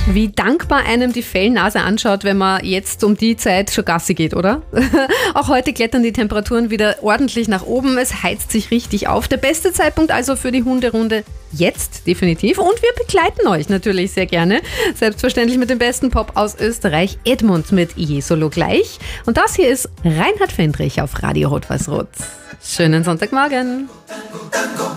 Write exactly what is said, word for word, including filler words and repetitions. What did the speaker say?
Wie dankbar einem die Fellnase anschaut, wenn man jetzt um die Zeit schon Gassi geht, oder? Auch heute klettern die Temperaturen wieder ordentlich nach oben. Es heizt sich richtig auf. Der beste Zeitpunkt also für die Hunderunde jetzt definitiv. Und wir begleiten euch natürlich sehr gerne. Selbstverständlich mit dem besten Pop aus Österreich, Edmund mit Je Solo gleich. Und das hier ist Reinhard Fendrich auf Radio Rot-Weiß-Rot. Schönen Sonntagmorgen.